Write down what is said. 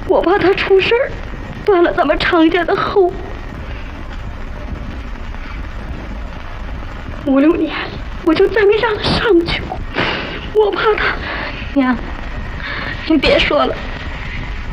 我怕他出事儿，断了咱们常家的后。5、6年了，我就再没让他上去过，我怕他。 娘，你别说了，